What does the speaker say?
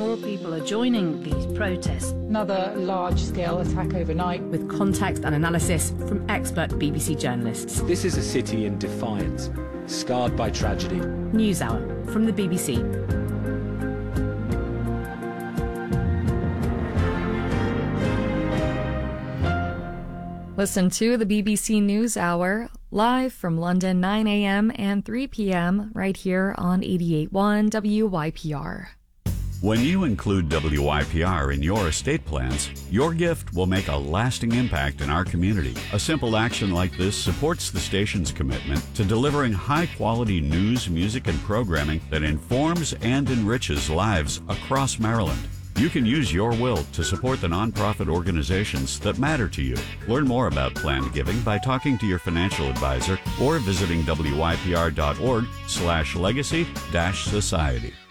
more people are joining these protests. Another large-scale attack overnight. With context and analysis from expert BBC journalists. This is a city in defiance, scarred by tragedy. NewsHour from the BBC. Listen to the BBC NewsHour live from London, 9 a.m. and 3 p.m. right here on 88.1 WYPR. When you include WYPR in your estate plans, your gift will make a lasting impact in our community. A simple action like this supports the station's commitment to delivering high-quality news, music, and programming that informs and enriches lives across Maryland. You can use your will to support the nonprofit organizations that matter to you. Learn more about planned giving by talking to your financial advisor or visiting wypr.org/legacy-society.